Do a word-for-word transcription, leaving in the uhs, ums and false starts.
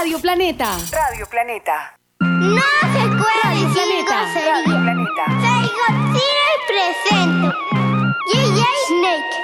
Radio Planeta. Radio Planeta. No se puede Radio decir Planeta. grosería. Radio Planeta. Soy Godzilla y presento J J Snake.